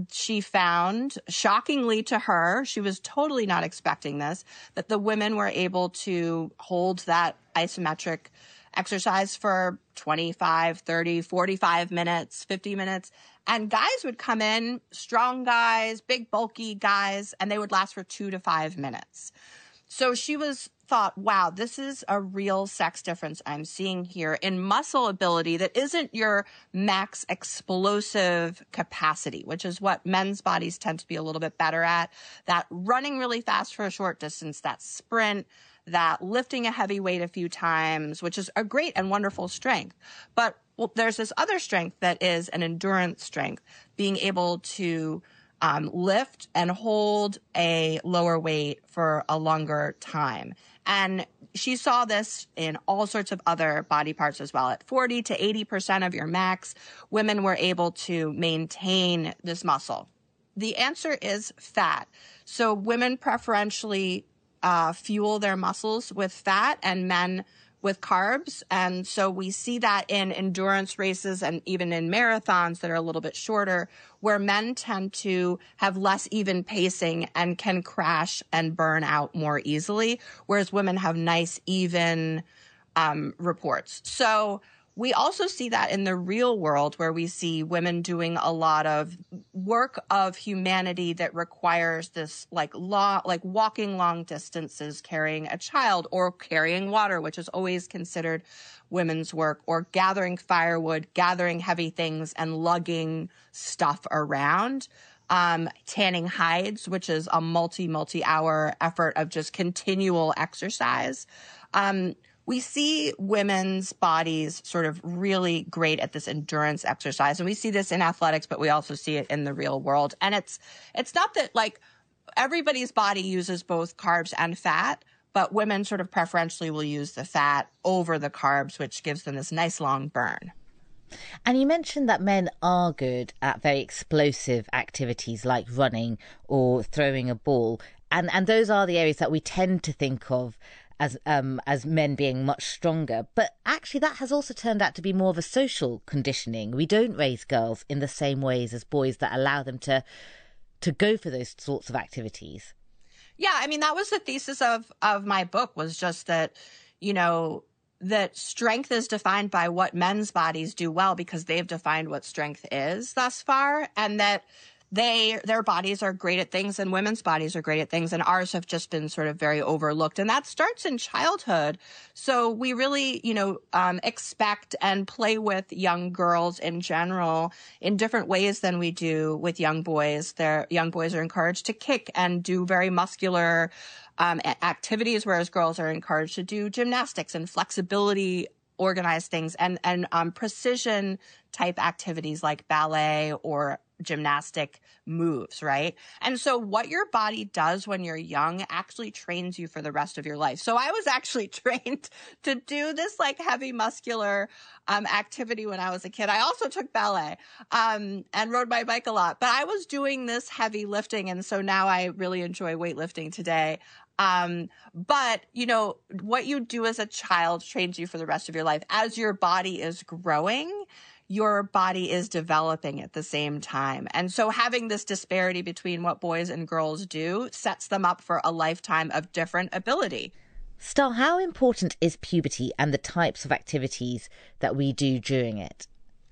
she found, shockingly to her, she was totally not expecting this, that the women were able to hold that isometric exercise for 25, 30, 45 minutes, 50 minutes. And guys would come in, strong guys, big, bulky guys, and they would last for 2 to 5 minutes. So she thought, wow, this is a real sex difference I'm seeing here in muscle ability that isn't your max explosive capacity, which is what men's bodies tend to be a little bit better at. That running really fast for a short distance, that sprint, that lifting a heavy weight a few times, which is a great and wonderful strength. But there's this other strength that is an endurance strength, being able to lift and hold a lower weight for a longer time. And she saw this in all sorts of other body parts as well. At 40 to 80% of your max, women were able to maintain this muscle. The answer is fat. So women preferentially fuel their muscles with fat and men with carbs. And so we see that in endurance races and even in marathons that are a little bit shorter, where men tend to have less even pacing and can crash and burn out more easily, whereas women have nice, even reports. So we also see that in the real world, where we see women doing a lot of work of humanity that requires this like walking long distances, carrying a child, or carrying water, which is always considered women's work, or gathering firewood, gathering heavy things and lugging stuff around. Tanning hides, which is a multi-hour effort of just continual exercise. We see women's bodies sort of really great at this endurance exercise. And we see this in athletics, but we also see it in the real world. And it's not that like everybody's body uses both carbs and fat, but women sort of preferentially will use the fat over the carbs, which gives them this nice long burn. And you mentioned that men are good at very explosive activities like running or throwing a ball. And those are the areas that we tend to think of as men being much stronger. But actually that has also turned out to be more of a social conditioning. We don't raise girls in the same ways as boys that allow them to go for those sorts of activities. Yeah, I mean, that was the thesis of my book, was just that, that strength is defined by what men's bodies do well because they've defined what strength is thus far, and that their bodies are great at things and women's bodies are great at things, and ours have just been sort of very overlooked. And that starts in childhood. So we really, expect and play with young girls in general in different ways than we do with young boys. Young boys are encouraged to kick and do very muscular activities, whereas girls are encouraged to do gymnastics and flexibility, organized things, and precision type activities like ballet or gymnastic moves, right? And so what your body does when you're young actually trains you for the rest of your life. So I was actually trained to do this like heavy muscular activity when I was a kid. I also took ballet and rode my bike a lot, but I was doing this heavy lifting. And so now I really enjoy weightlifting today. But what you do as a child trains you for the rest of your life. As your body is growing, your body is developing at the same time. And so having this disparity between what boys and girls do sets them up for a lifetime of different ability. Star, how important is puberty and the types of activities that we do during it?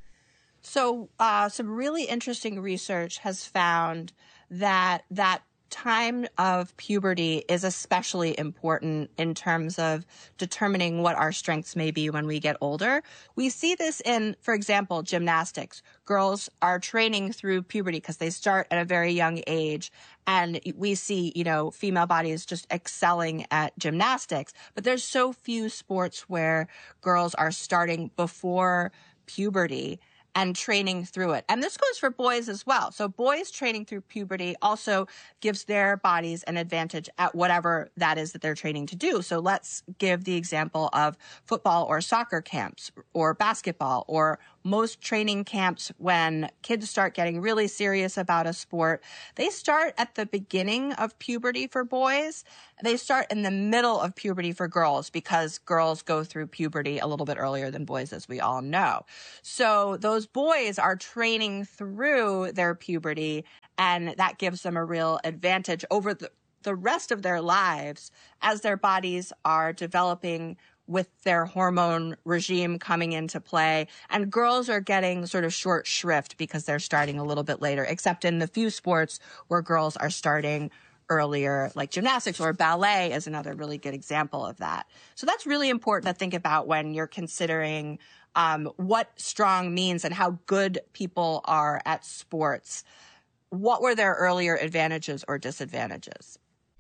So some really interesting research has found that time of puberty is especially important in terms of determining what our strengths may be when we get older. We see this in, for example, gymnastics. Girls are training through puberty because they start at a very young age. And we see, female bodies just excelling at gymnastics. But there's so few sports where girls are starting before puberty and training through it. And this goes for boys as well. So boys training through puberty also gives their bodies an advantage at whatever that is that they're training to do. So let's give the example of football or soccer camps or basketball or most training camps, when kids start getting really serious about a sport, they start at the beginning of puberty for boys. They start in the middle of puberty for girls, because girls go through puberty a little bit earlier than boys, as we all know. So those boys are training through their puberty, and that gives them a real advantage over the rest of their lives as their bodies are developing with their hormone regime coming into play. And girls are getting sort of short shrift because they're starting a little bit later, except in the few sports where girls are starting earlier, like gymnastics or ballet is another really good example of that. So that's really important to think about when you're considering what strong means and how good people are at sports. What were their earlier advantages or disadvantages?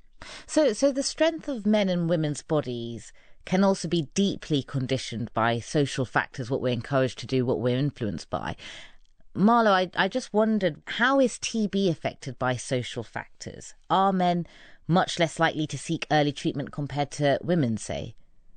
So the strength of men and women's bodies can also be deeply conditioned by social factors, what we're encouraged to do, what we're influenced by. Marlo, I just wondered, how is TB affected by social factors? Are men much less likely to seek early treatment compared to women, say?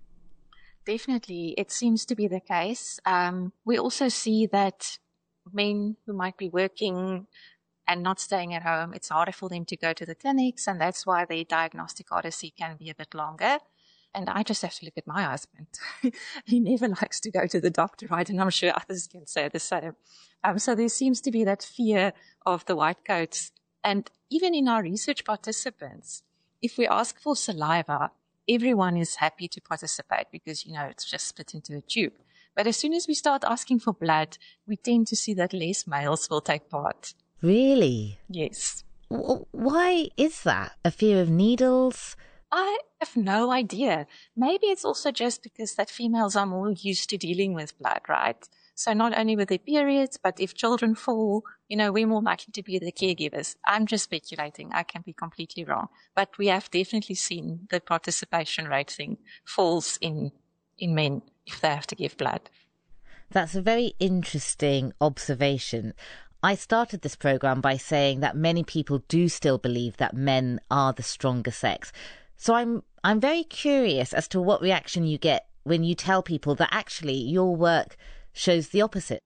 Definitely, it seems to be the case. We also see that men who might be working and not staying at home, it's harder for them to go to the clinics, and that's why their diagnostic odyssey can be a bit longer. And I just have to look at my husband. He never likes to go to the doctor, right? And I'm sure others can say the same. So there seems to be that fear of the white coats. And even in our research participants, if we ask for saliva, everyone is happy to participate because, it's just spit into a tube. But as soon as we start asking for blood, we tend to see that less males will take part. Really? Yes. Why is that? A fear of needles? I have no idea. Maybe it's also just because that females are more used to dealing with blood, right? So not only with their periods, but if children fall, we're more likely to be the caregivers. I'm just speculating. I can be completely wrong. But we have definitely seen the participation rate thing falls in men if they have to give blood. That's a very interesting observation. I started this programme by saying that many people do still believe that men are the stronger sex. So I'm very curious as to what reaction you get when you tell people that actually your work shows the opposite.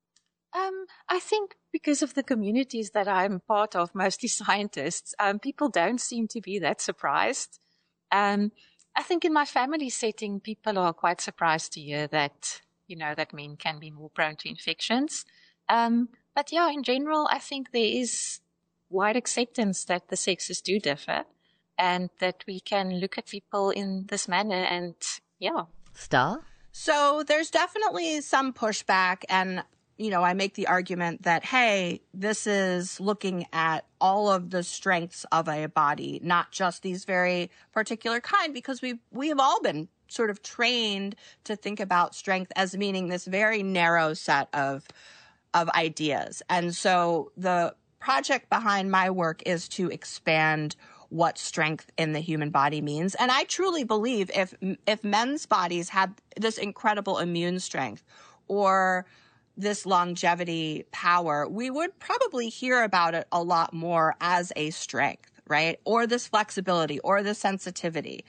I think because of the communities that I'm part of, mostly scientists, people don't seem to be that surprised. I think in my family setting, people are quite surprised to hear that, that men can be more prone to infections. But yeah, in general, I think there is wide acceptance that the sexes do differ and that we can look at people in this manner and, yeah. Star? So there's definitely some pushback, and, I make the argument that, hey, this is looking at all of the strengths of a body, not just these very particular kind, because we have all been sort of trained to think about strength as meaning this very narrow set of ideas. And so the project behind my work is to expand what strength in the human body means. And I truly believe if men's bodies had this incredible immune strength or this longevity power, we would probably hear about it a lot more as a strength, right? Or this flexibility or the sensitivity.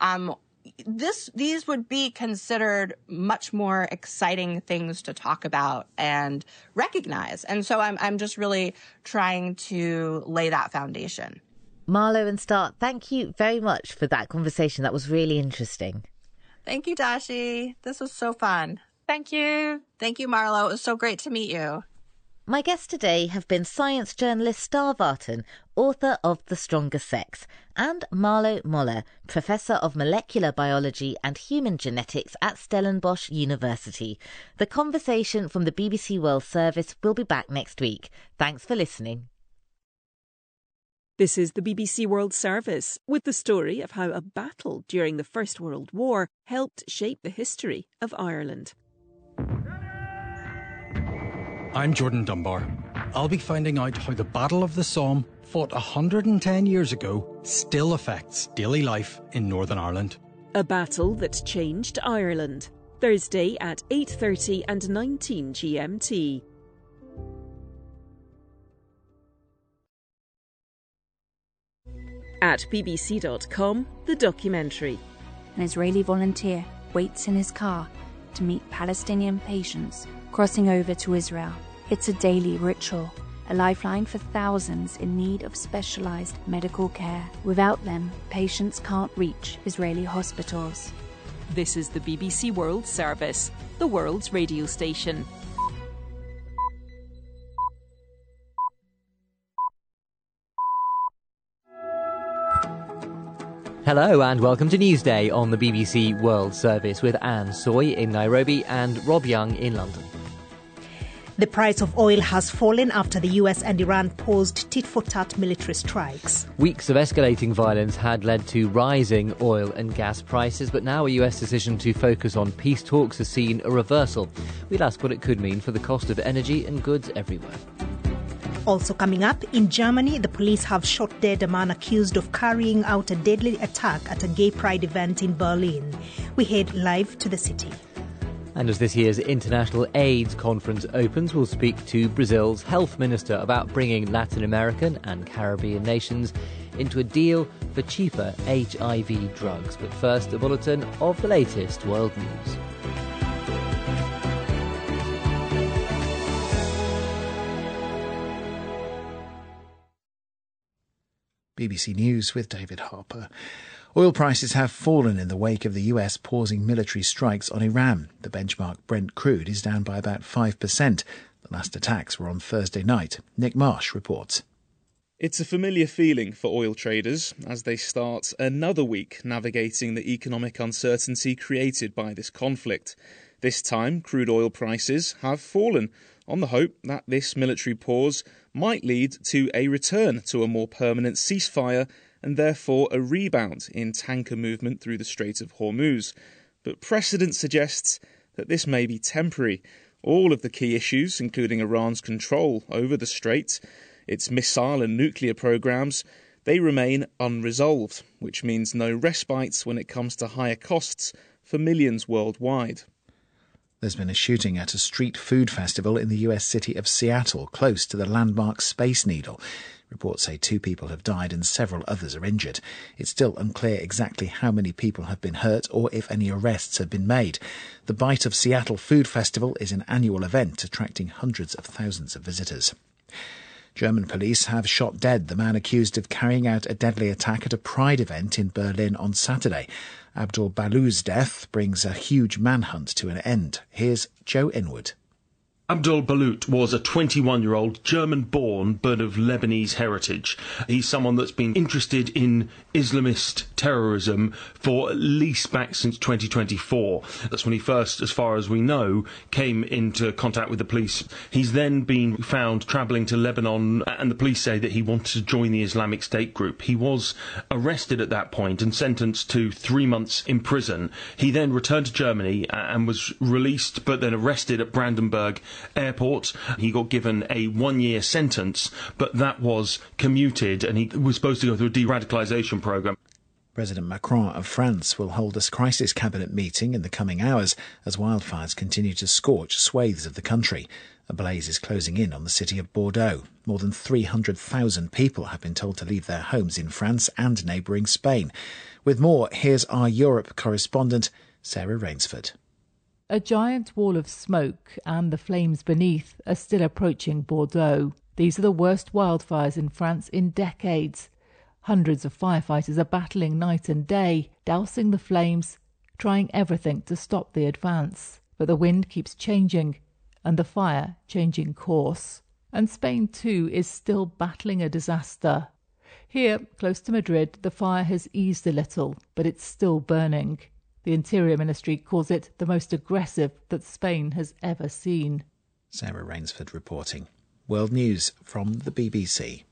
These would be considered much more exciting things to talk about and recognize. And so I'm just really trying to lay that foundation. Marlo and Star, thank you very much for that conversation. That was really interesting. Thank you, Dashi. This was so fun. Thank you. Thank you, Marlo. It was so great to meet you. My guests today have been science journalist Star Vartan, author of The Stronger Sex, and Marlo Moller, Professor of Molecular Biology and Human Genetics at Stellenbosch University. The conversation from the BBC World Service will be back next week. Thanks for listening. This is the BBC World Service, with the story of how a battle during the First World War helped shape the history of Ireland. I'm Jordan Dunbar. I'll be finding out how the Battle of the Somme, fought 110 years ago, still affects daily life in Northern Ireland. A battle that changed Ireland. Thursday at 8:30 and 19 GMT. At bbc.com, the documentary. An Israeli volunteer waits in his car to meet Palestinian patients crossing over to Israel. It's a daily ritual, a lifeline for thousands in need of specialized medical care. Without them, patients can't reach Israeli hospitals. This is the BBC World Service, the world's radio station. Hello and welcome to Newsday on the BBC World Service with Anne Soy in Nairobi and Rob Young in London. The price of oil has fallen after the US and Iran paused tit-for-tat military strikes. Weeks of escalating violence had led to rising oil and gas prices, but now a US decision to focus on peace talks has seen a reversal. We'll ask what it could mean for the cost of energy and goods everywhere. Also coming up, in Germany, the police have shot dead a man accused of carrying out a deadly attack at a gay pride event in Berlin. We head live to the city. And as this year's International AIDS Conference opens, we'll speak to Brazil's health minister about bringing Latin American and Caribbean nations into a deal for cheaper HIV drugs. But first, a bulletin of the latest world news. BBC News with David Harper. Oil prices have fallen in the wake of the US pausing military strikes on Iran. The benchmark Brent crude is down by about 5%. The last attacks were on Thursday night. Nick Marsh reports. It's a familiar feeling for oil traders as they start another week navigating the economic uncertainty created by this conflict. This time, crude oil prices have fallen on the hope that this military pause might lead to a return to a more permanent ceasefire and therefore a rebound in tanker movement through the Strait of Hormuz. But precedent suggests that this may be temporary. All of the key issues, including Iran's control over the strait, its missile and nuclear programs, they remain unresolved, which means no respite when it comes to higher costs for millions worldwide. There's been a shooting at a street food festival in the US city of Seattle, close to the landmark Space Needle. Reports say 2 people have died and several others are injured. It's still unclear exactly how many people have been hurt or if any arrests have been made. The Bite of Seattle Food Festival is an annual event attracting hundreds of thousands of visitors. German police have shot dead the man accused of carrying out a deadly attack at a pride event in Berlin on Saturday. Abdul Balou's death brings a huge manhunt to an end. Here's Joe Inwood. Abdul Balout was a 21-year-old German-born but of Lebanese heritage. He's someone that's been interested in Islamist terrorism for at least back since 2024. That's when he first, as far as we know, came into contact with the police. He's then been found travelling to Lebanon, and the police say that he wanted to join the Islamic State group. He was arrested at that point and sentenced to 3 months in prison. He then returned to Germany and was released, but then arrested at Brandenburg Airport. He got given a 1-year sentence, but that was commuted and he was supposed to go through a de-radicalisation programme. President Macron of France will hold a crisis cabinet meeting in the coming hours as wildfires continue to scorch swathes of the country. A blaze is closing in on the city of Bordeaux. More than 300,000 people have been told to leave their homes in France and neighbouring Spain. With more, here's our Europe correspondent, Sarah Rainsford. A giant wall of smoke and the flames beneath are still approaching Bordeaux. These are the worst wildfires in France in decades. Hundreds of firefighters are battling night and day, dousing the flames, trying everything to stop the advance. But the wind keeps changing and the fire changing course. And Spain too is still battling a disaster. Here, close to Madrid, the fire has eased a little, but it's still burning. The Interior Ministry calls it the most aggressive that Spain has ever seen. Sarah Rainsford reporting. World News from the BBC.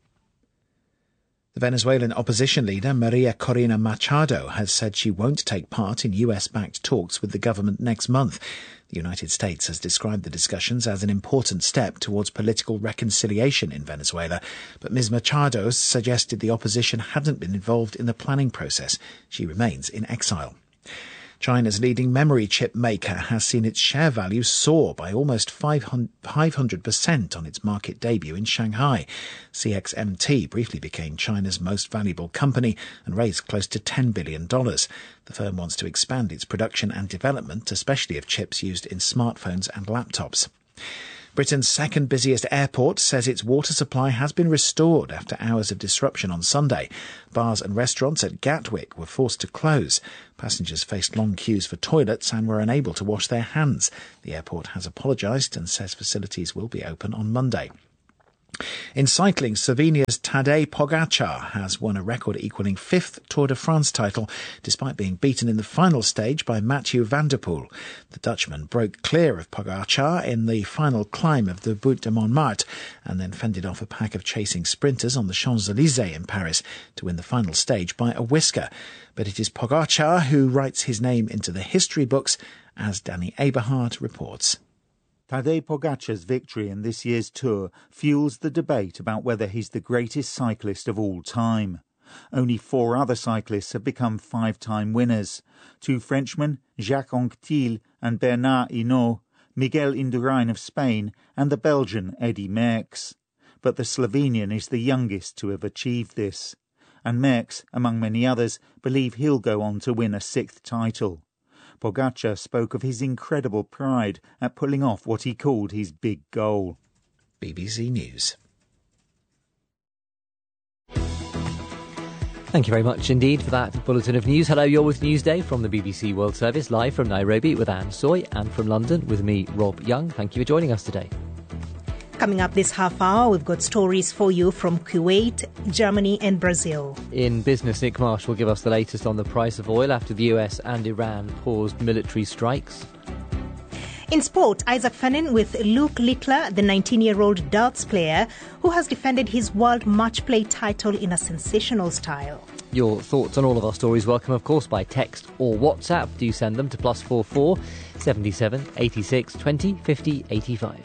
The Venezuelan opposition leader Maria Corina Machado has said she won't take part in US-backed talks with the government next month. The United States has described the discussions as an important step towards political reconciliation in Venezuela, but Ms. Machado suggested the opposition hadn't been involved in the planning process. She remains in exile. China's leading memory chip maker has seen its share value soar by almost 500% on its market debut in Shanghai. CXMT briefly became China's most valuable company and raised close to $10 billion. The firm wants to expand its production and development, especially of chips used in smartphones and laptops. Britain's second busiest airport says its water supply has been restored after hours of disruption on Sunday. Bars and restaurants at Gatwick were forced to close. Passengers faced long queues for toilets and were unable to wash their hands. The airport has apologised and says facilities will be open on Monday. In cycling, Slovenia's Tadej Pogačar has won a record equalling fifth Tour de France title, despite being beaten in the final stage by Mathieu van der Poel. The Dutchman broke clear of Pogačar in the final climb of the Butte de Montmartre and then fended off a pack of chasing sprinters on the Champs-Élysées in Paris to win the final stage by a whisker. But it is Pogačar who writes his name into the history books, as Danny Eberhard reports. Tadej Pogačar's victory in this year's Tour fuels the debate about whether he's the greatest cyclist of all time. Only 4 other cyclists have become 5-time winners. 2 Frenchmen, Jacques Anquetil and Bernard Hinault, Miguel Indurain of Spain and the Belgian Eddy Merckx. But the Slovenian is the youngest to have achieved this. And Merckx, among many others, believe he'll go on to win a 6th title. Pogačar spoke of his incredible pride at pulling off what he called his big goal. BBC News. Thank you very much indeed for that bulletin of news. Hello, you're with Newsday from the BBC World Service, live from Nairobi with Anne Soy, and from London with me, Rob Young. Thank you for joining us today. Coming up this half hour, we've got stories for you from Kuwait, Germany and Brazil. In business, Nick Marsh will give us the latest on the price of oil after the US and Iran paused military strikes. In sport, Isaac Fanin with Luke Littler, the 19-year-old darts player who has defended his world match play title in a sensational style. Your thoughts on all of our stories welcome, of course, by text or WhatsApp. Do send them to +44 77 86 20 50 85.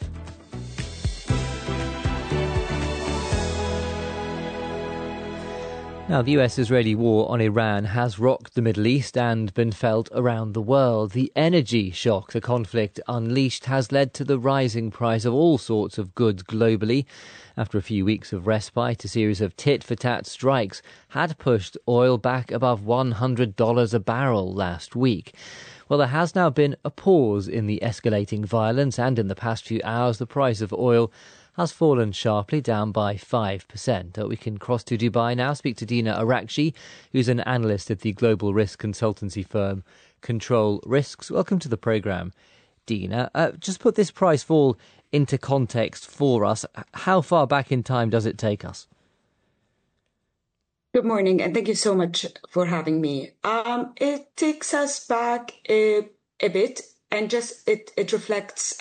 Now, the US-Israeli war on Iran has rocked the Middle East and been felt around the world. The energy shock the conflict unleashed has led to the rising price of all sorts of goods globally. After a few weeks of respite, a series of tit-for-tat strikes had pushed oil back above $100 a barrel last week. Well, there has now been a pause in the escalating violence, and in the past few hours, the price of oil has fallen sharply, down by 5%. We can cross to Dubai now, speak to Dina Arakshi, who's an analyst at the global risk consultancy firm Control Risks. Welcome to the programme, Dina. Just put this price fall into context for us. How far back in time does it take us? Good morning, and thank you so much for having me. It takes us back a bit. And just it reflects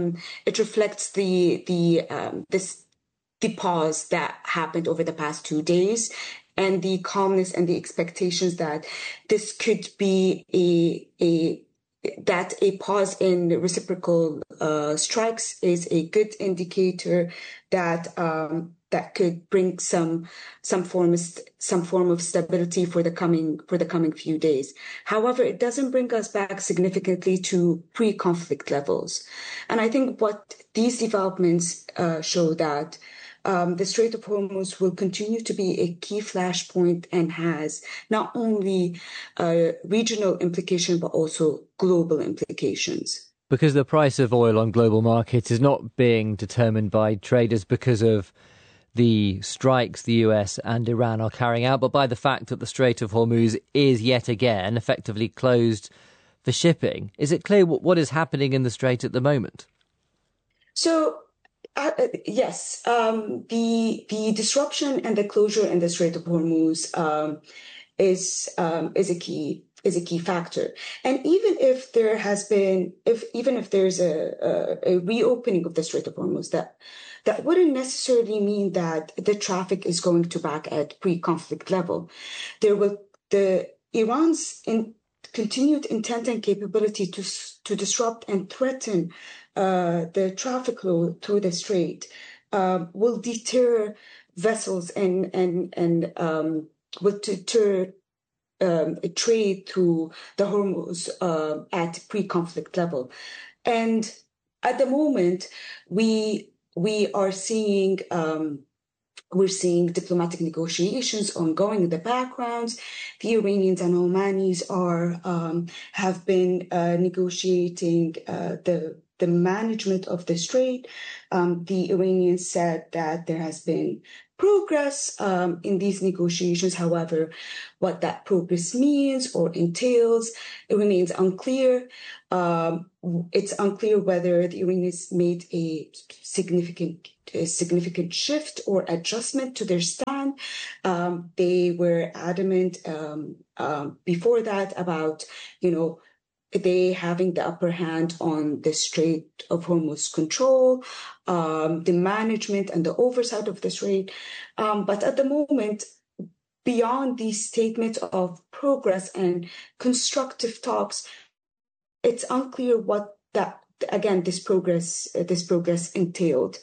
the pause that happened over the past 2 days, and the calmness and the expectations that this could be a pause in reciprocal strikes is a good indicator that could bring some form of stability for the coming few days. However, it doesn't bring us back significantly to pre-conflict levels, and I think what these developments show that the Strait of Hormuz will continue to be a key flashpoint and has not only regional implications but also global implications. Because the price of oil on global markets is not being determined by traders because of the strikes the US and Iran are carrying out, but by the fact that the Strait of Hormuz is yet again effectively closed for shipping. Is it clear what is happening in the Strait at the moment? So, yes, the disruption and the closure in the Strait of Hormuz is a key factor. And even if there has been, even if there's a reopening of the Strait of Hormuz, that wouldn't necessarily mean that the traffic is going to back at pre-conflict level. Iran's continued intent and capability to disrupt and threaten the traffic flow through the strait will deter vessels and will deter trade through the Hormuz at pre-conflict level. And at the moment, we are seeing we're seeing diplomatic negotiations ongoing in the background. The Iranians and Omanis have been negotiating the management of the strait. The Iranians said that there has been progress in these negotiations. However, what that progress means or entails, it remains unclear. It's unclear whether the Iranians made a significant shift or adjustment to their stand. They were adamant before that about, they having the upper hand on the Strait of Hormuz control, the management and the oversight of the strait. But at the moment, beyond these statements of progress and constructive talks, it's unclear what this progress entailed.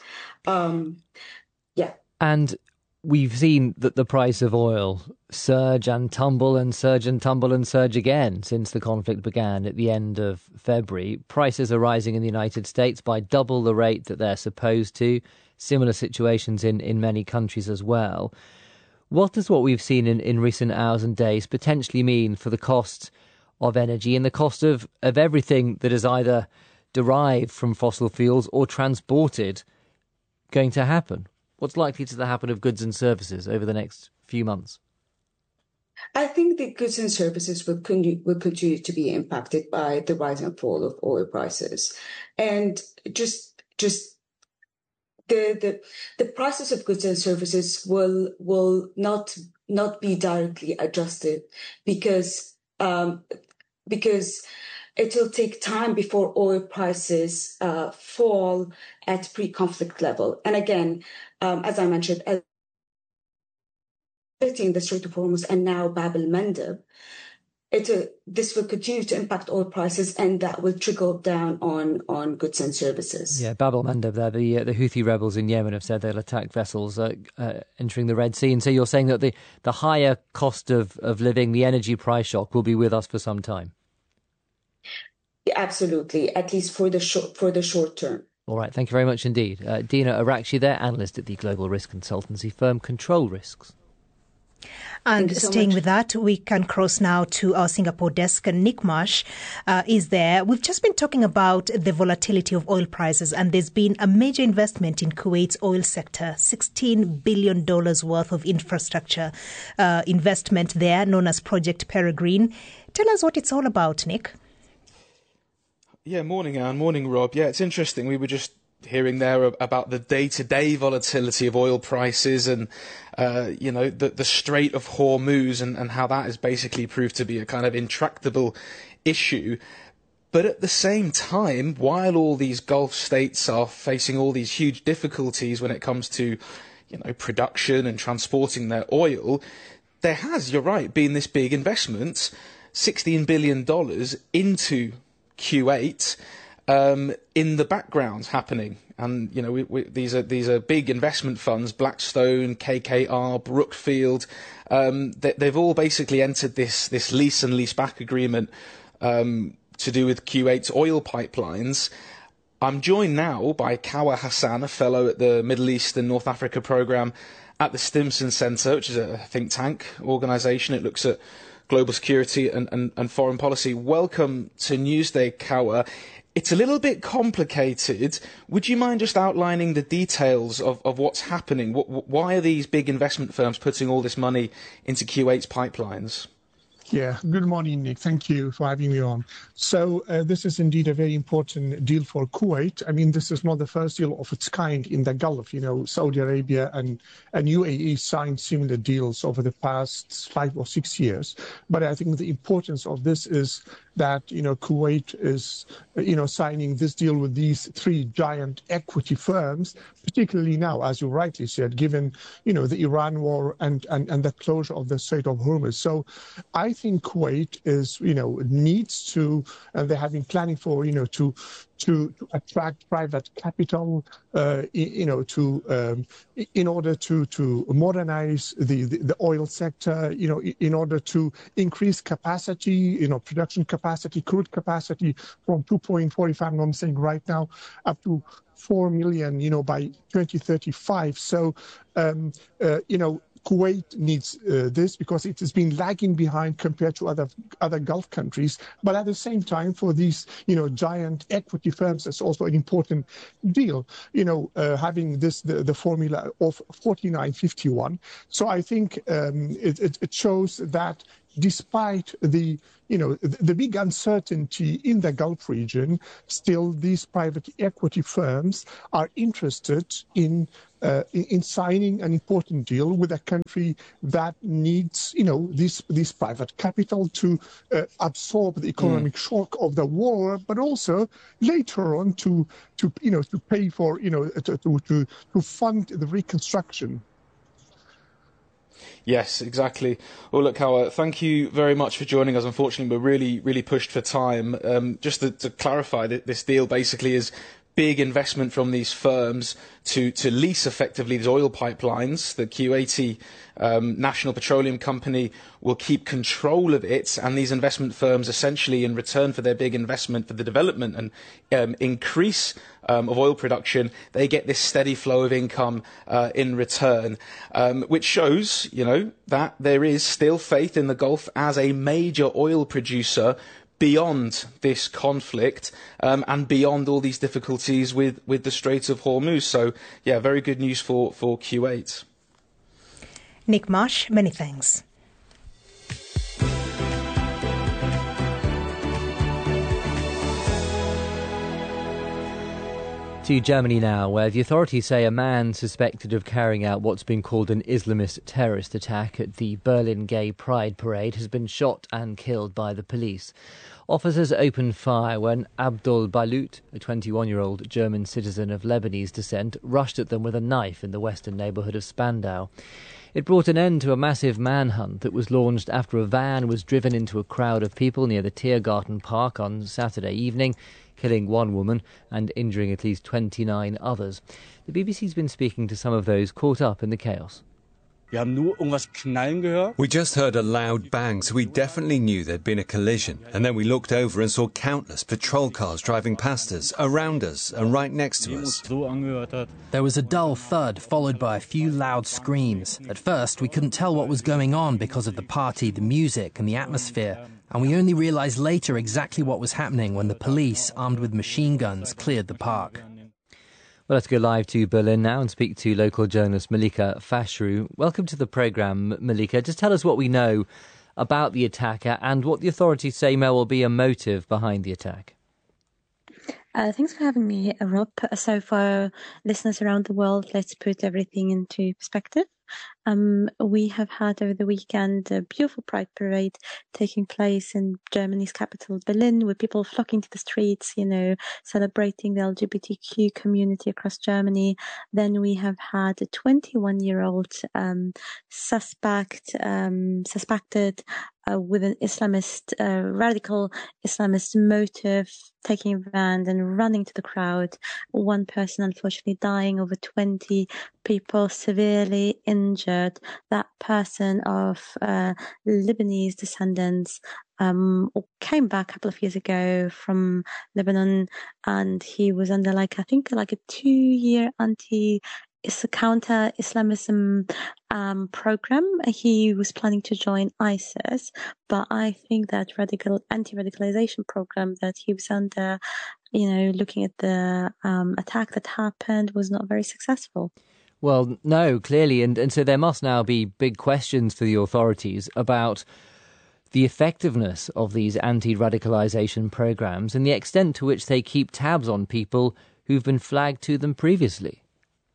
And we've seen that the price of oil surge and tumble and surge and tumble and surge again since the conflict began at the end of February. Prices are rising in the United States by double the rate that they're supposed to. Similar situations in many countries as well. What does what we've seen in recent hours and days potentially mean for the cost of energy and the cost of everything that is either derived from fossil fuels or transported going to happen? What's likely to happen of goods and services over the next few months? I think the goods and services will continue to be impacted by the rise and fall of oil prices, and just the prices of goods and services will not be directly adjusted because it will take time before oil prices fall at pre-conflict level. And again, as I mentioned, in the Strait of Hormuz and now Bab el-Mandeb, this will continue to impact oil prices, and that will trickle down on goods and services. Yeah, Bab el-Mandeb there, the Houthi rebels in Yemen have said they'll attack vessels entering the Red Sea. And so you're saying that the higher cost of living, the energy price shock, will be with us for some time? Absolutely, at least for the short term. All right, thank you very much indeed. Dina Arakshi there, analyst at the global risk consultancy firm Control Risks. And staying with that, we can cross now to our Singapore desk. Nick Marsh is there. We've just been talking about the volatility of oil prices, and there's been a major investment in Kuwait's oil sector, $16 billion worth of infrastructure investment there, known as Project Peregrine. Tell us what it's all about, Nick. Yeah, morning, Anne. Morning, Rob. Yeah, it's interesting. We were just hearing there about the day-to-day volatility of oil prices and, the Strait of Hormuz and how that has basically proved to be a kind of intractable issue. But at the same time, while all these Gulf states are facing all these huge difficulties when it comes to, production and transporting their oil, there has, you're right, been this big investment, $16 billion into Kuwait in the background happening. And, these are big investment funds, Blackstone, KKR, Brookfield. They've all basically entered this lease and lease back agreement to do with Kuwait's oil pipelines. I'm joined now by Kawa Hassan, a fellow at the Middle East and North Africa programme at the Stimson Centre, which is a think tank organisation. It looks at global security and foreign policy. Welcome to Newsday, Kawa. It's a little bit complicated. Would you mind just outlining the details of what's happening? Why are these big investment firms putting all this money into Kuwait's pipelines? Yeah, good morning, Nick. Thank you for having me on. So this is indeed a very important deal for Kuwait. I mean, this is not the first deal of its kind in the Gulf. Saudi Arabia and UAE signed similar deals over the past 5 or 6 years. But I think the importance of this is that, Kuwait is, signing this deal with these 3 giant equity firms, particularly now, as you rightly said, given, the Iran war and the closure of the Strait of Hormuz. So I I think Kuwait is, needs to, and they have been planning for, to attract private capital, in order to modernize the oil sector, in order to increase capacity, production capacity, crude capacity from 2.45, I'm saying right now, up to 4 million, by 2035. So, Kuwait needs this because it has been lagging behind compared to other Gulf countries. But at the same time, for these, giant equity firms, that's also an important deal, having the formula of 49-51. So I think it shows that despite the big uncertainty in the Gulf region, still these private equity firms are interested in signing an important deal with a country that needs, this private capital to absorb the economic shock of the war, but also later on to pay for, to fund the reconstruction. Yes, exactly. Well, look, Howard, thank you very much for joining us. Unfortunately, we're really, really pushed for time. Just to clarify, this deal basically is big investment from these firms to lease effectively these oil pipelines. The Kuwaiti National Petroleum Company will keep control of it, and these investment firms essentially, in return for their big investment for the development and increase of oil production, they get this steady flow of income in return, which shows, that there is still faith in the Gulf as a major oil producer beyond this conflict and beyond all these difficulties with the Strait of Hormuz. So, yeah, very good news for Kuwait. Nick Marsh, many thanks. To Germany now, where the authorities say a man suspected of carrying out what's been called an Islamist terrorist attack at the Berlin Gay Pride Parade has been shot and killed by the police. Officers opened fire when Abdul Balut, a 21-year-old German citizen of Lebanese descent, rushed at them with a knife in the western neighbourhood of Spandau. It brought an end to a massive manhunt that was launched after a van was driven into a crowd of people near the Tiergarten Park on Saturday evening, killing one woman and injuring at least 29 others. The BBC's been speaking to some of those caught up in the chaos. We just heard a loud bang, so we definitely knew there'd been a collision. And then we looked over and saw countless patrol cars driving past us, around us, and right next to us. There was a dull thud, followed by a few loud screams. At first, we couldn't tell what was going on because of the party, the music, and the atmosphere. And we only realised later exactly what was happening when the police, armed with machine guns, cleared the park. Well, let's go live to Berlin now and speak to local journalist Malika Fashru. Welcome to the programme, Malika. Just tell us what we know about the attacker and what the authorities say may well be a motive behind the attack. Thanks for having me, Rob. So for listeners around the world, let's put everything into perspective. We have had over the weekend a beautiful Pride Parade taking place in Germany's capital, Berlin, with people flocking to the streets, celebrating the LGBTQ community across Germany. Then we have had a 21-year-old suspected with an radical Islamist motive, taking a van and running to the crowd. One person unfortunately dying, over 20 people severely injured. That person of Lebanese descendants came back a couple of years ago from Lebanon, and he was under a 2-year counter-Islamism program. He was planning to join ISIS, but I think that anti-radicalization program that he was under, looking at the attack that happened, was not very successful. Well, no, clearly, and so there must now be big questions for the authorities about the effectiveness of these anti-radicalization programs and the extent to which they keep tabs on people who've been flagged to them previously.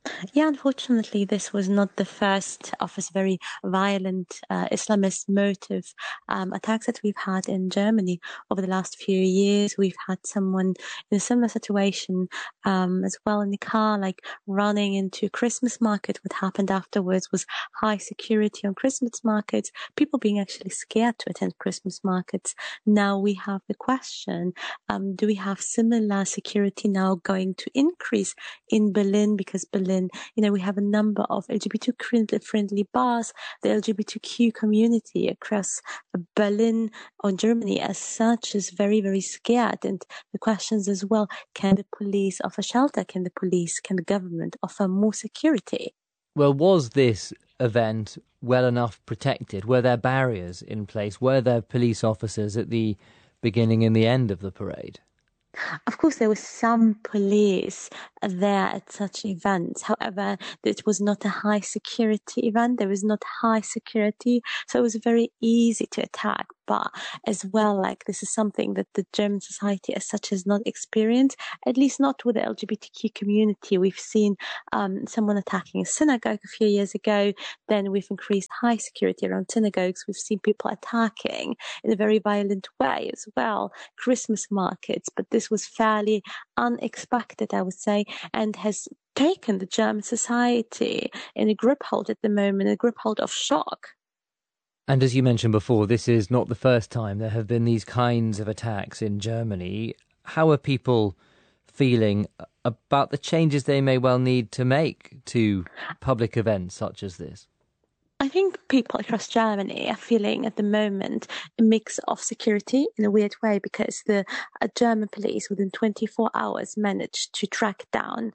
Yeah, unfortunately, this was not the first of this very violent Islamist motive attacks that we've had in Germany over the last few years. We've had someone in a similar situation as well in the car, like running into a Christmas market. What happened afterwards was high security on Christmas markets, people being actually scared to attend Christmas markets. Now we have the question, do we have similar security now going to increase in Berlin? Because Berlin, we have a number of LGBT-friendly bars. The LGBTQ community across Berlin or Germany as such is very, very scared. And the questions as well, can the police offer shelter? Can the government offer more security? Well, was this event well enough protected? Were there barriers in place? Were there police officers at the beginning and the end of the parade? Of course, there was some police there at such events. However, it was not a high security event. There was not high security, so it was very easy to attack. But as well, this is something that the German society as such has not experienced, at least not with the LGBTQ community. We've seen someone attacking a synagogue a few years ago. Then we've increased high security around synagogues. We've seen people attacking in a very violent way as well, Christmas markets. But this was fairly unexpected, I would say, and has taken the German society in a grip hold at the moment, a grip hold of shock. And as you mentioned before, this is not the first time there have been these kinds of attacks in Germany. How are people feeling about the changes they may well need to make to public events such as this? I think people across Germany are feeling at the moment a mix of security in a weird way, because the German police within 24 hours managed to track down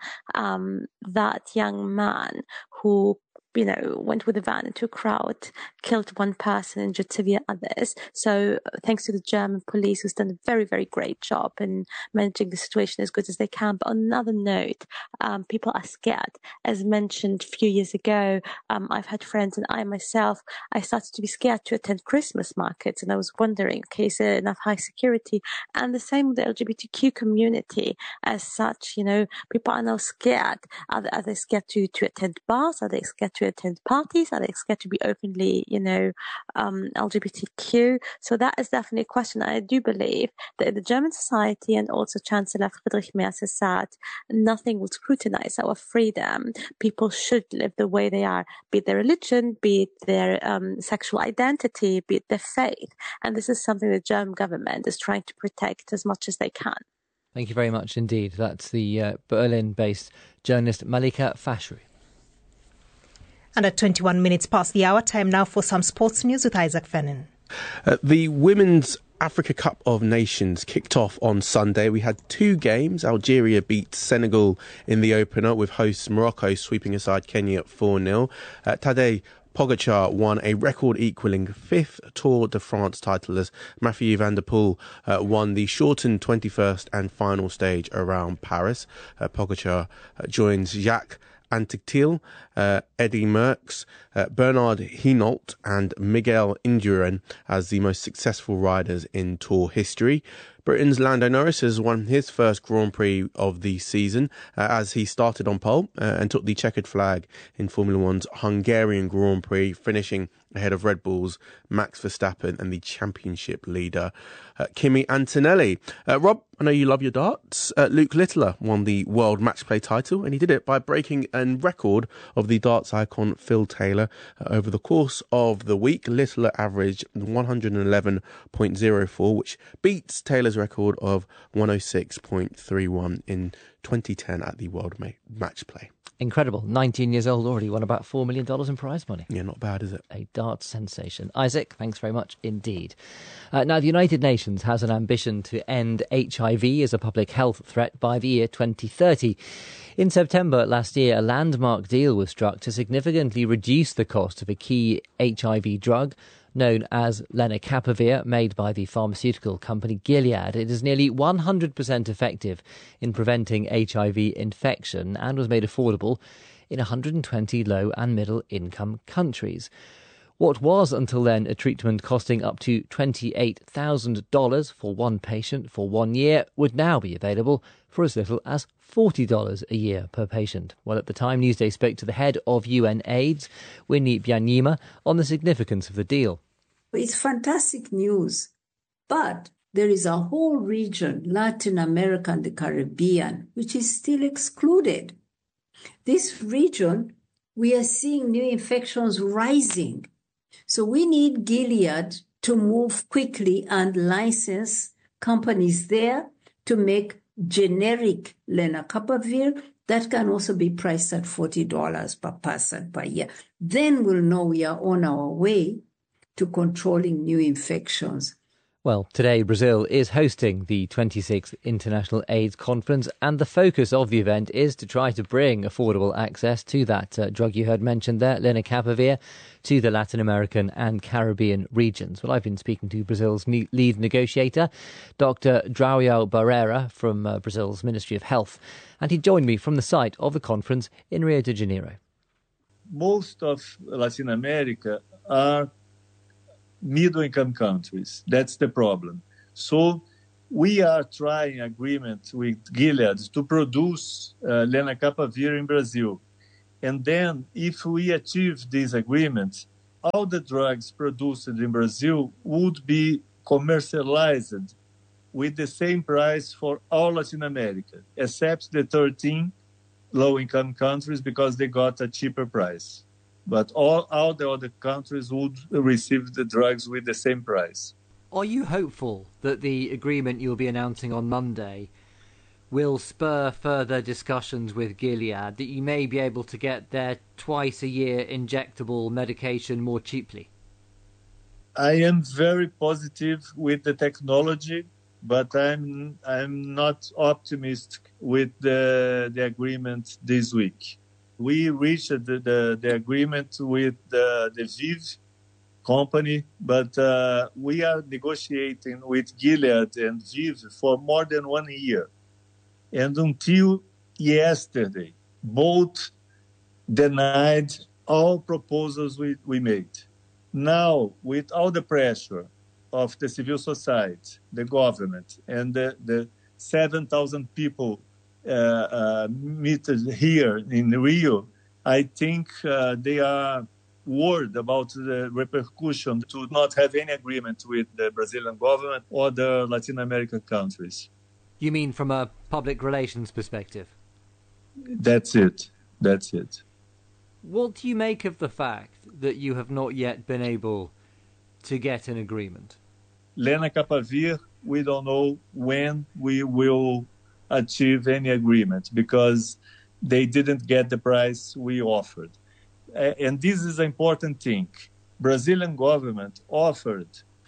that young man who went with a van into a crowd, killed one person, injured severe others. So thanks to the German police, who's done a very, very great job in managing the situation as good as they can. But on another note, people are scared. As mentioned a few years ago, I've had friends, and I myself, I started to be scared to attend Christmas markets. And I was wondering, okay, is there enough high security? And the same with the LGBTQ community as such. People are now scared. Are they scared to attend bars? Are they scared to attend parties? Are they scared to be openly, LGBTQ? So that is definitely a question. I do believe that in the German society, and also Chancellor Friedrich Merz has said, nothing will scrutinize our freedom. People should live the way they are, be it their religion, be it their sexual identity, be it their faith. And this is something the German government is trying to protect as much as they can. Thank you very much indeed. That's the Berlin-based journalist Malika Fashri. And at 21 minutes past the hour, time now for some sports news with Isaac Fennin. The Women's Africa Cup of Nations kicked off on Sunday. We had two games. Algeria beat Senegal in the opener, with hosts Morocco sweeping aside Kenya at 4-0. Tadej Pogacar won a record-equalling fifth Tour de France title as Mathieu van der Poel won the shortened 21st and final stage around Paris. Pogacar joins Jacques Anquetil, Eddy Merckx, Bernard Hinault and Miguel Indurain as the most successful riders in Tour history. Britain's Lando Norris has won his first Grand Prix of the season as he started on pole and took the checkered flag in Formula One's Hungarian Grand Prix, finishing ahead of Red Bull's Max Verstappen and the championship leader Kimi Antonelli. Rob, I know you love your darts. Luke Littler won the World Match Play title, and he did it by breaking a record of the darts icon Phil Taylor. Over the course of the week, Littler averaged 111.04, which beats Taylor's record of 106.31 in 2010 at the World Match Play. Incredible. 19 years old, already won about $4 million in prize money. Yeah, not bad, is it? A darts sensation. Isaac, thanks very much indeed. Now, the United Nations has an ambition to end HIV as a public health threat by the year 2030. In September last year, a landmark deal was struck to significantly reduce the cost of a key HIV drug known as lenacapavir, made by the pharmaceutical company Gilead. It is nearly 100% effective in preventing HIV infection and was made affordable in 120 low and middle income countries. What was until then a treatment costing up to $28,000 for one patient for 1 year would now be available for as little as $40 a year per patient. Well, at the time, Newsday spoke to the head of UN AIDS, Winnie Byanyima, on the significance of the deal. It's fantastic news, but there is a whole region, Latin America and the Caribbean, which is still excluded. This region, we are seeing new infections rising. So we need Gilead to move quickly and license companies there to make generic lenacapavir that can also be priced at $40 per person per year. Then we'll know we are on our way to controlling new infections. Well, today Brazil is hosting the 26th International AIDS Conference, and the focus of the event is to try to bring affordable access to that drug you heard mentioned there, lenacapavir, to the Latin American and Caribbean regions. Well, I've been speaking to Brazil's lead negotiator, Dr. João Barreira from Brazil's Ministry of Health, and he joined me from the site of the conference in Rio de Janeiro. Most of Latin America are middle-income countries. That's the problem. So we are trying agreement with Gilead to produce lenacapavir in Brazil. And then if we achieve this agreement, all the drugs produced in Brazil would be commercialized with the same price for all Latin America, except the 13 low-income countries because they got a cheaper price. But all the other countries would receive the drugs with the same price. Are you hopeful that the agreement you'll be announcing on Monday will spur further discussions with Gilead, that you may be able to get their twice-a-year injectable medication more cheaply? I am very positive with the technology, but I'm not optimistic with the agreement this week. We reached the agreement with the ViiV company, but we are negotiating with Gilead and ViiV for more than 1 year. And until yesterday, both denied all proposals we made. Now, with all the pressure of the civil society, the government, and the 7,000 people meeting here in Rio, I think they are worried about the repercussion to not have any agreement with the Brazilian government or the Latin American countries. You mean from a public relations perspective? That's it. What do you make of the fact that you have not yet been able to get an agreement? Lenacapavir, we don't know when we will achieve any agreement because they didn't get the price we offered. And this is an important thing. Brazilian government offered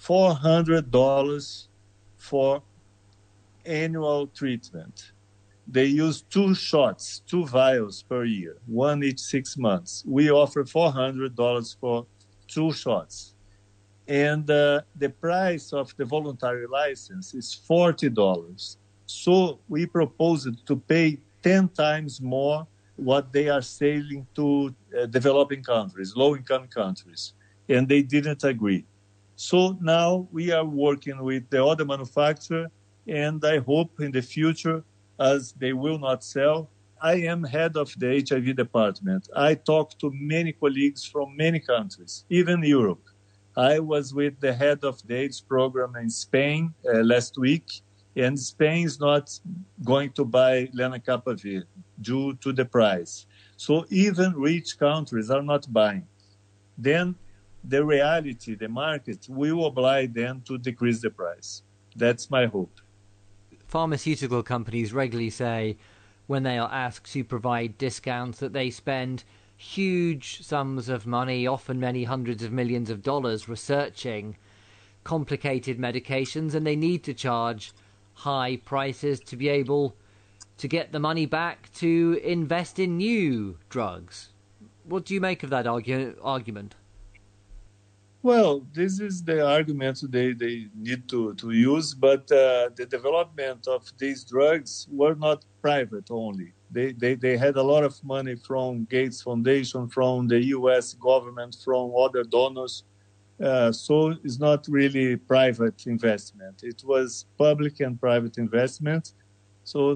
$400 for annual treatment. They use 2 shots, 2 vials per year, 1 each 6 months. We offer $400 for 2 shots. And the price of the voluntary license is $40. So we proposed to pay 10 times more what they are selling to developing countries, low-income countries, and they didn't agree. So now we are working with the other manufacturer, and I hope in the future, as they will not sell, I am head of the HIV department. I talk to many colleagues from many countries, even Europe. I was with the head of the AIDS program in Spain last week, and Spain is not going to buy lenacapavir due to the price. So even rich countries are not buying. Then the reality, the market, will oblige them to decrease the price. That's my hope. Pharmaceutical companies regularly say, when they are asked to provide discounts, that they spend huge sums of money, often many hundreds of millions of dollars, researching complicated medications, and they need to charge high prices to be able to get the money back to invest in new drugs. What do you make of that argument? Well, this is the argument they need to use, but the development of these drugs were not private only. They had a lot of money from Gates Foundation, from the U.S. government, from other donors. So it's not really private investment. It was public and private investment. So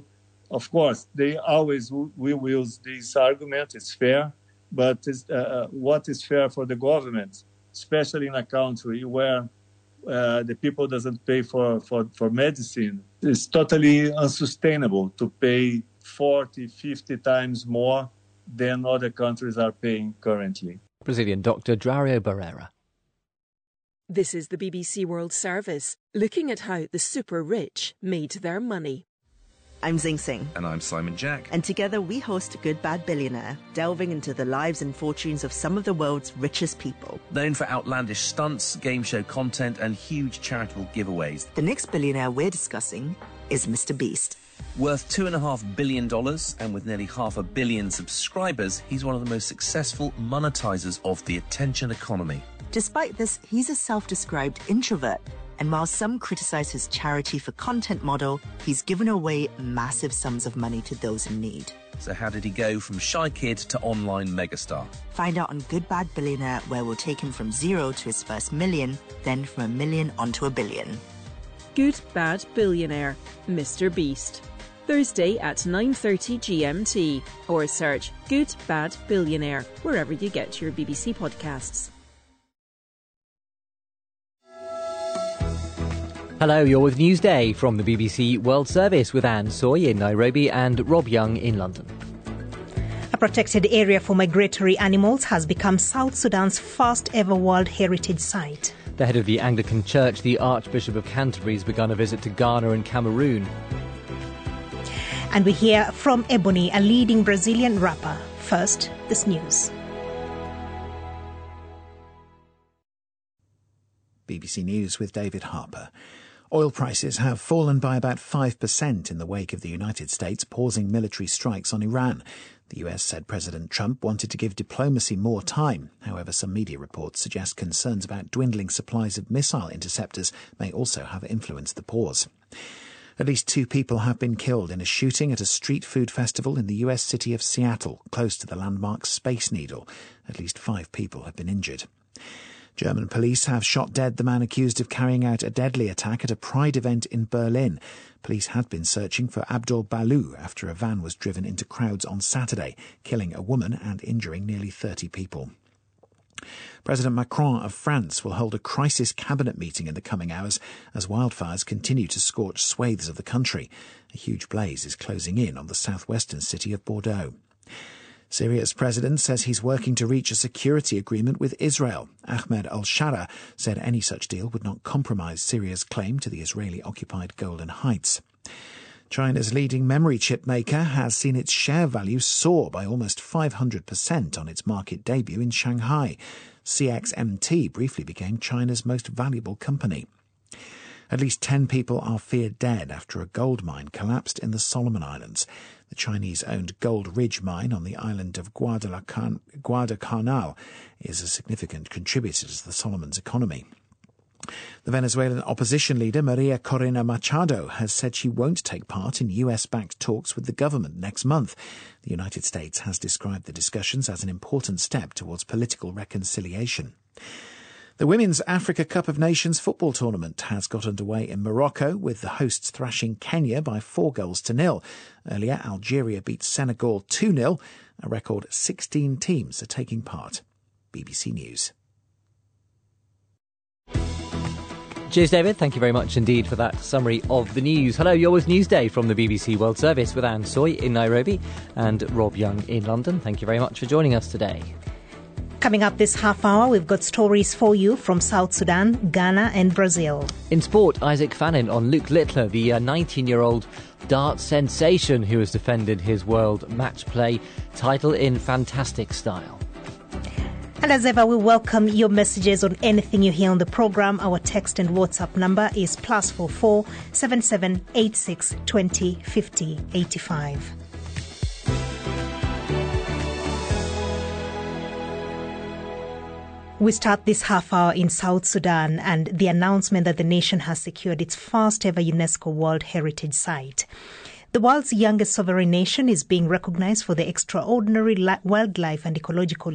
Of course, they always will use this argument. It's fair, but what is fair for the government, especially in a country where the people doesn't pay for medicine? It's totally unsustainable to pay 40, 50 times more than other countries are paying currently. Brazilian Dr. Dario Barreira. This is the BBC World Service, looking at how the super rich made their money. I'm Zing Singh. And I'm Simon Jack. And together we host Good Bad Billionaire, delving into the lives and fortunes of some of the world's richest people. Known for outlandish stunts, game show content, and huge charitable giveaways. The next billionaire we're discussing is Mr. Beast. Worth $2.5 billion and with nearly 500 million subscribers, he's one of the most successful monetizers of the attention economy. Despite this, he's a self-described introvert. And while some criticize his charity for content model, he's given away massive sums of money to those in need. So how did he go from shy kid to online megastar? Find out on Good Bad Billionaire, where we'll take him from zero to his first million, then from $1 million onto $1 billion. Good Bad Billionaire, Mr. Beast. Thursday at 9:30 GMT, or search Good Bad Billionaire wherever you get your BBC podcasts. Hello, you're with Newsday from the BBC World Service with Anne Soy in Nairobi and Rob Young in London. A protected area for migratory animals has become South Sudan's first ever World Heritage Site. The head of the Anglican Church, the Archbishop of Canterbury, has begun a visit to Ghana and Cameroon. And we hear from Ebony, a leading Brazilian rapper. First, this news. BBC News with David Harper. Oil prices have fallen by about 5% in the wake of the United States pausing military strikes on Iran. The US said President Trump wanted to give diplomacy more time. However, some media reports suggest concerns about dwindling supplies of missile interceptors may also have influenced the pause. At least 2 people have been killed in a shooting at a street food festival in the US city of Seattle, close to the landmark Space Needle. At least 5 people have been injured. German police have shot dead the man accused of carrying out a deadly attack at a Pride event in Berlin. Police had been searching for Abdul Balou after a van was driven into crowds on Saturday, killing a woman and injuring nearly 30 people. President Macron of France will hold a crisis cabinet meeting in the coming hours as wildfires continue to scorch swathes of the country. A huge blaze is closing in on the southwestern city of Bordeaux. Syria's president says he's working to reach a security agreement with Israel. Ahmed al-Shara said any such deal would not compromise Syria's claim to the Israeli-occupied Golan Heights. China's leading memory chip maker has seen its share value soar by almost 500% on its market debut in Shanghai. CXMT briefly became China's most valuable company. At least 10 people are feared dead after a gold mine collapsed in the Solomon Islands. The Chinese-owned Gold Ridge mine on the island of Guadalcanal is a significant contributor to the Solomons' economy. The Venezuelan opposition leader Maria Corina Machado has said she won't take part in US-backed talks with the government next month. The United States has described the discussions as an important step towards political reconciliation. The Women's Africa Cup of Nations football tournament has got underway in Morocco, with the hosts thrashing Kenya by 4-0. Earlier, Algeria beat Senegal 2-0. A record 16 teams are taking part. BBC News. Cheers, David. Thank you very much indeed for that summary of the news. Hello, you're with Newsday from the BBC World Service with Anne Soy in Nairobi and Rob Young in London. Thank you very much for joining us today. Coming up this half hour, we've got stories for you from South Sudan, Ghana and Brazil. In sport, Isaac Fannin on Luke Littler, the 19-year-old dart sensation who has defended his world match play title in fantastic style. And as ever, we welcome your messages on anything you hear on the programme. Our text and WhatsApp number is +44 77 86 20 50 85. We start this half hour in South Sudan and the announcement that the nation has secured its first ever UNESCO World Heritage Site. The world's youngest sovereign nation is being recognized for the extraordinary wildlife and ecological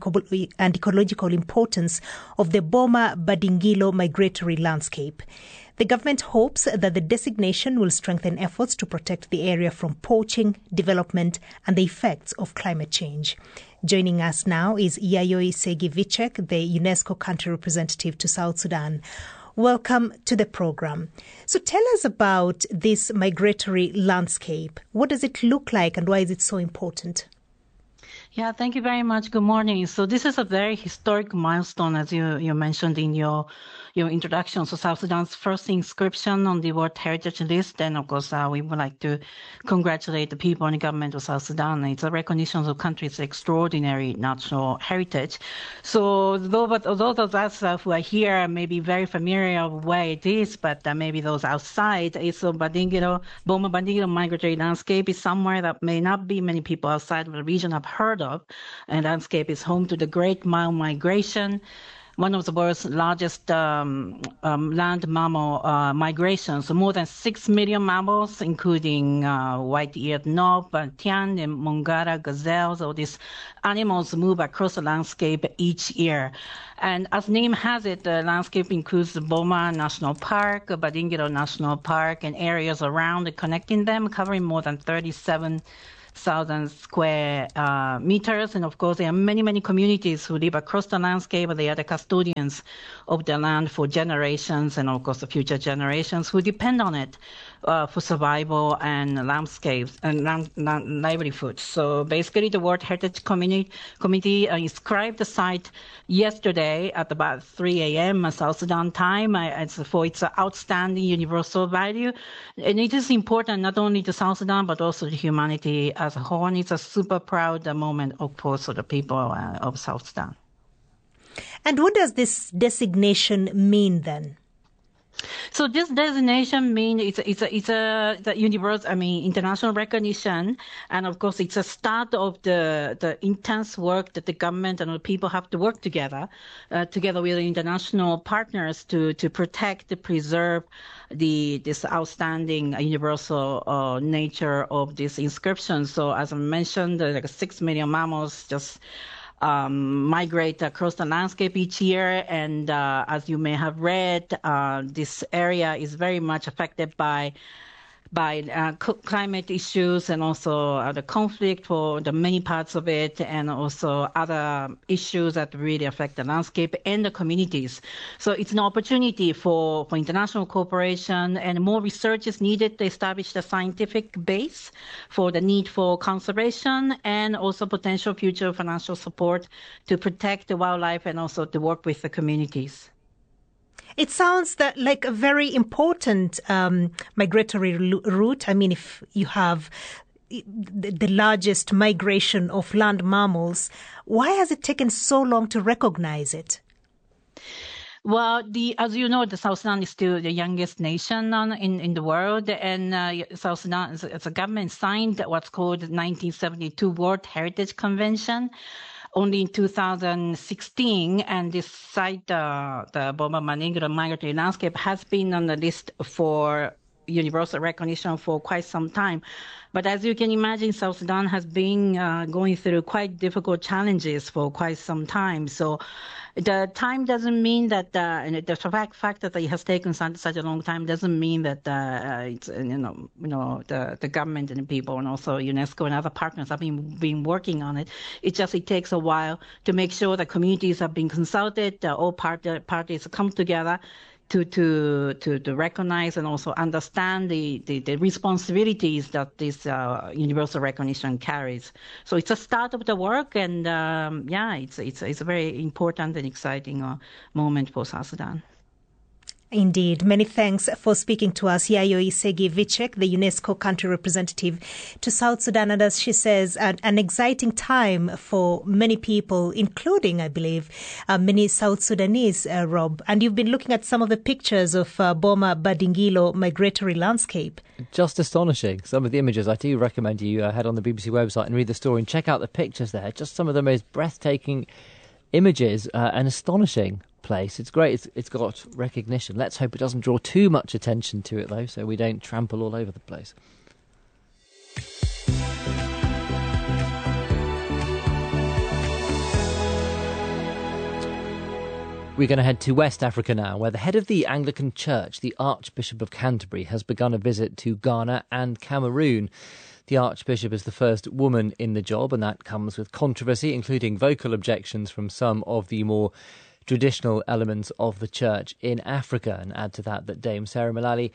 importance of the Boma Badingilo migratory landscape. The government hopes that the designation will strengthen efforts to protect the area from poaching, development and the effects of climate change. Joining us now is Yayoi Segi-Vicek, the UNESCO country representative to South Sudan. Welcome to the program. So tell us about this migratory landscape. What does it look like and why is it so important? Yeah, thank you very much. Good morning. So this is a very historic milestone, as you mentioned in your introduction. So South Sudan's first inscription on the World Heritage List. And of course, we would like to congratulate the people and the government of South Sudan. It's a recognition of the country's extraordinary natural heritage. So those of us who are here may be very familiar with where it is, but maybe those outside, it's a Boma Bandingilo migratory landscape is somewhere that may not be many people outside of the region have heard of. And landscape is home to the Great Mile Migration, one of the world's largest land mammal migrations. So more than 6 million mammals, including white-eared knob, tian, and mongara gazelles. All these animals move across the landscape each year. And as name has it, the landscape includes the Boma National Park, Badingilo National Park, and areas around and connecting them, covering more than 37,000 square meters. And of course, there are many, many communities who live across the landscape. They are the custodians of the land for generations and of course the future generations who depend on it for survival and landscapes and livelihood. So basically the World Heritage Committee inscribed the site yesterday at about 3 a.m. South Sudan time for its outstanding universal value. And it is important not only to South Sudan but also to humanity as a whole. And it's a super proud moment, of course, for the people of South Sudan. And what does this designation mean then? So this designation means it's a universal, international recognition, and of course it's a start of the intense work that the government and the people have to work together with the international partners to protect, to preserve this outstanding universal nature of this inscription. So as I mentioned, like 6 million mammals just migrate across the landscape each year, and as you may have read, this area is very much affected by climate issues and also the conflict for the many parts of it, and also other issues that really affect the landscape and the communities. So it's an opportunity for international cooperation, and more research is needed to establish the scientific base for the need for conservation and also potential future financial support to protect the wildlife and also to work with the communities. It sounds like a very important migratory route. I mean, if you have the largest migration of land mammals, why has it taken so long to recognize it? Well, as you know, the South Sudan is still the youngest nation in the world, and South Sudan, as a government, signed what's called the 1972 World Heritage Convention only in 2016, and this site, the Boma Bandingilo migratory landscape, has been on the list for universal recognition for quite some time. But as you can imagine, South Sudan has been going through quite difficult challenges for quite some time. So the time doesn't mean that the fact that it has taken such a long time doesn't mean that it's the government and the people and also UNESCO and other partners have been working on it. It takes a while to make sure the communities have been consulted, all parties come together to recognize and also understand the responsibilities that this universal recognition carries. So it's a start of the work, and it's a very important and exciting moment for South Sudan. Indeed. Many thanks for speaking to us, Yayoi Segi-Vicek, the UNESCO country representative to South Sudan. And as she says, an exciting time for many people, including, I believe, many South Sudanese, Rob. And you've been looking at some of the pictures of Boma Bandingilo migratory landscape. Just astonishing. Some of the images. I do recommend you head on the BBC website and read the story and check out the pictures there. Just some of the most breathtaking images and astonishing place. It's great. It's got recognition. Let's hope it doesn't draw too much attention to it, though, so we don't trample all over the place. We're going to head to West Africa now, where the head of the Anglican Church, the Archbishop of Canterbury, has begun a visit to Ghana and Cameroon. The Archbishop is the first woman in the job, and that comes with controversy, including vocal objections from some of the more traditional elements of the Church in Africa. And add to that Dame Sarah Mullally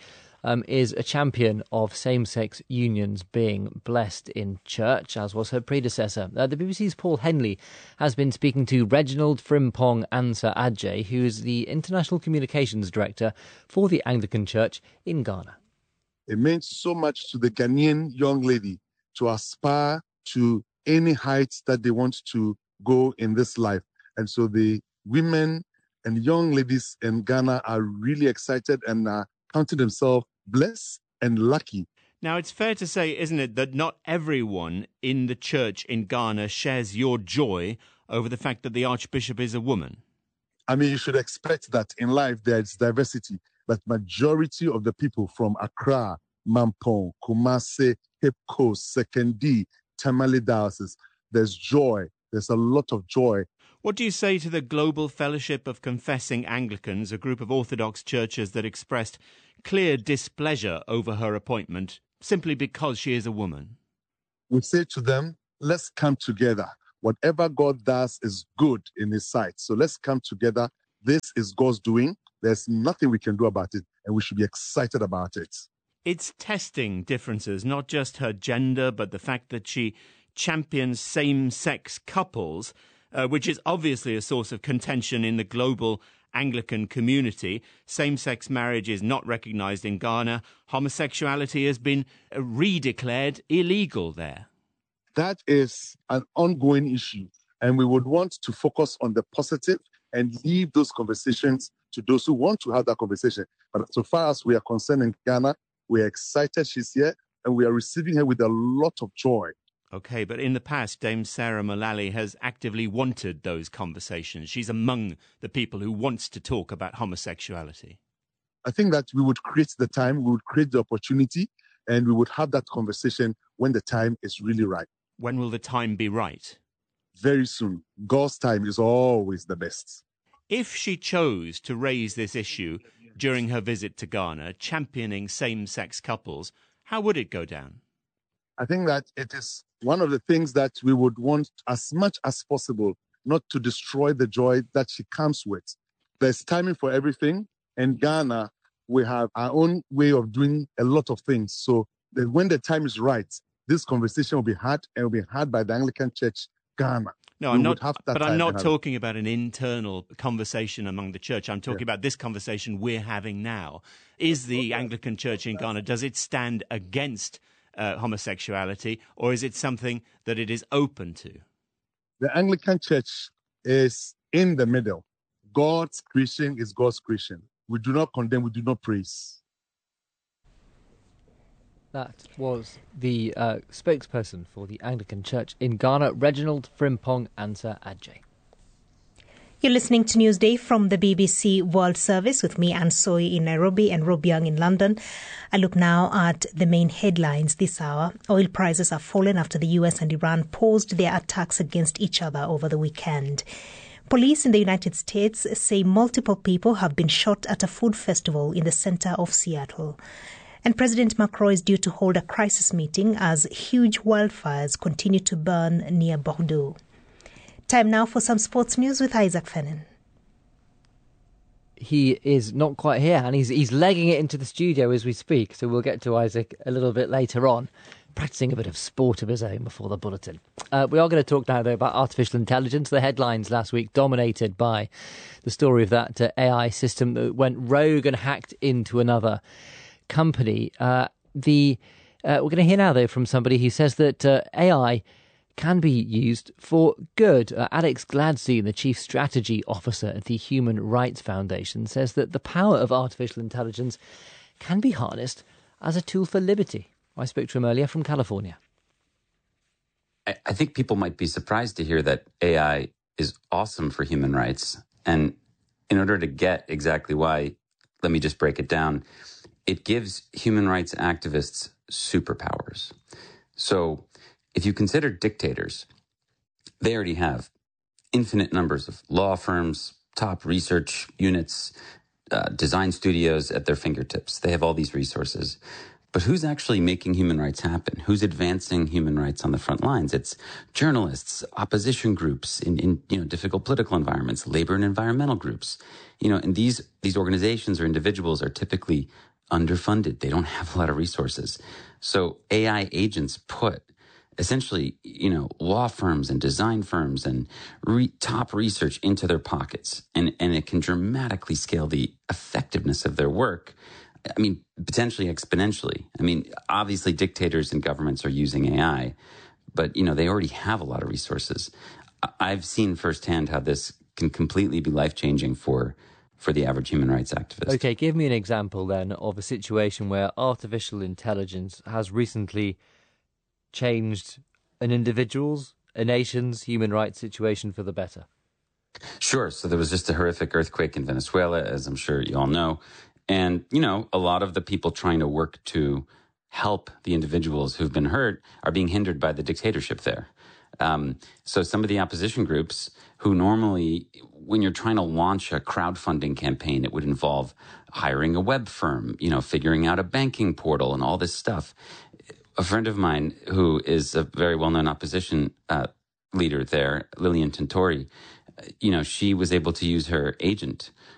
is a champion of same-sex unions being blessed in church, as was her predecessor. The BBC's Paul Henley has been speaking to Reginald Frimpong Ansah Adjei, who is the International Communications Director for the Anglican Church in Ghana. It meant so much to the Ghanaian young lady to aspire to any heights that they want to go in this life. And so the women and young ladies in Ghana are really excited and are counting themselves blessed and lucky. Now, it's fair to say, isn't it, that not everyone in the church in Ghana shares your joy over the fact that the Archbishop is a woman? I mean, you should expect that in life there's diversity, but majority of the people from Accra, Mampong, Kumasi, Cape Coast, Sekondi, Tamale Diocese, there's joy. There's a lot of joy. What do you say to the Global Fellowship of Confessing Anglicans, a group of Orthodox churches that expressed clear displeasure over her appointment simply because she is a woman? We say to them, let's come together. Whatever God does is good in His sight. So let's come together. This is God's doing. There's nothing we can do about it, and we should be excited about it. It's testing differences, not just her gender, but the fact that she champions same-sex couples, which is obviously a source of contention in the global Anglican community. Same-sex marriage is not recognised in Ghana. Homosexuality has been redeclared illegal there. That is an ongoing issue, and we would want to focus on the positive and leave those conversations to those who want to have that conversation. But so far as we are concerned in Ghana, we are excited she's here, and we are receiving her with a lot of joy. OK, but in the past, Dame Sarah Mullally has actively wanted those conversations. She's among the people who wants to talk about homosexuality. I think that we would create the time, we would create the opportunity, and we would have that conversation when the time is really right. When will the time be right? Very soon. God's time is always the best. If she chose to raise this issue during her visit to Ghana, championing same-sex couples, how would it go down? I think that it is one of the things that we would want as much as possible not to destroy the joy that she comes with. There's timing for everything. In Ghana, we have our own way of doing a lot of things. So that when the time is right, this conversation will be had, and will be had by the Anglican Church Ghana. No, I'm not talking about an internal conversation among the church. I'm talking about this conversation we're having now. Is the Anglican Church in Ghana, does it stand against homosexuality, or is it something that it is open to? The Anglican Church is in the middle. God's creation is God's creation. We do not condemn, we do not praise. That was the spokesperson for the Anglican Church in Ghana, Reginald Frimpong Ansah Adjei. You're listening to Newsday from the BBC World Service with me, Anne Soy, in Nairobi and Rob Young in London. I look now at the main headlines this hour. Oil prices have fallen after the US and Iran paused their attacks against each other over the weekend. Police in the United States say multiple people have been shot at a food festival in the center of Seattle. And President Macron is due to hold a crisis meeting as huge wildfires continue to burn near Bordeaux. Time now for some sports news with Isaac Fennan. He is not quite here, and he's legging it into the studio as we speak, so we'll get to Isaac a little bit later on, practising a bit of sport of his own before the bulletin. We are going to talk now, though, about artificial intelligence. The headlines last week dominated by the story of that AI system that went rogue and hacked into another company. We're going to hear now, though, from somebody who says that AI can be used for good. Alex Gladstein, the Chief Strategy Officer at the Human Rights Foundation, says that the power of artificial intelligence can be harnessed as a tool for liberty. I spoke to him earlier from California. I think people might be surprised to hear that AI is awesome for human rights. And in order to get exactly why, let me just break it down. It gives human rights activists superpowers. So if you consider dictators, they already have infinite numbers of law firms, top research units, design studios at their fingertips. They have all these resources. But who's actually making human rights happen? Who's advancing human rights on the front lines? It's journalists, opposition groups in difficult political environments, labor and environmental groups. And these organizations or individuals are typically underfunded. They don't have a lot of resources. So AI agents put essentially, law firms and design firms and top research into their pockets. And it can dramatically scale the effectiveness of their work. I mean, potentially exponentially. I mean, obviously dictators and governments are using AI, but, they already have a lot of resources. I've seen firsthand how this can completely be life-changing for the average human rights activist. Okay, give me an example then of a situation where artificial intelligence has recently changed an individual's, a nation's human rights situation for the better. Sure. So there was just a horrific earthquake in Venezuela, as I'm sure you all know. And, a lot of the people trying to work to help the individuals who've been hurt are being hindered by the dictatorship there. So some of the opposition groups who normally, when you're trying to launch a crowdfunding campaign, it would involve hiring a web firm, figuring out a banking portal and all this stuff. A friend of mine who is a very well-known opposition leader there, Lilian Tintori, she was able to use her agent